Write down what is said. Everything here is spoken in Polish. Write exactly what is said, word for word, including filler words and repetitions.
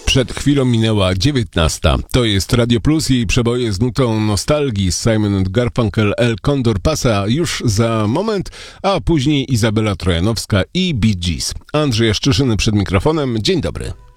Przed chwilą minęła dziewiętnasta. To jest Radio Plus i przeboje z nutą nostalgii. Simon and Garfunkel, El Condor Pasa już za moment, a później Izabela Trojanowska i Bee Gees. Andrzej Jaszczyszyny przed mikrofonem. Dzień dobry.